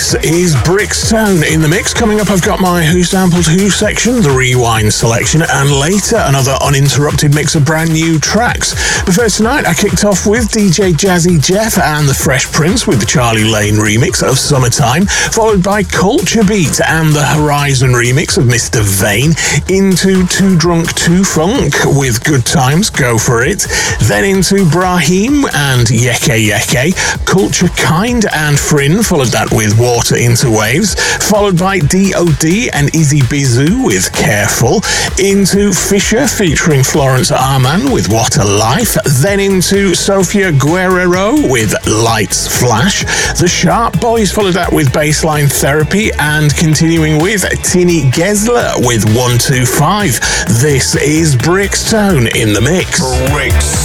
This is Brixton in the mix. Coming up, I've got my Who Sampled Who section, the Rewind selection, and later another uninterrupted mix of brand new tracks. But first tonight, I kicked off with DJ Jazzy Jeff and the Fresh Prince with the Charlie Lane remix of Summertime, followed by Culture Beat and the Horizon remix of Mr. Vane, into Too Drunk Too Funk with Good Times, Go For It, then into Brahim and Yeke Yeke, Culture Kind and Frin, followed that with Water Into Waves, followed by D.O.D. and Izzy Bizou with Careful, into Fisher featuring Florence Arman with What a Life, then into Sofia Guerrero with Lights Flash, the Sharp Boys followed that with Baseline Therapy, and continuing with Tini Gesler with 125. This is Brixton in the mix.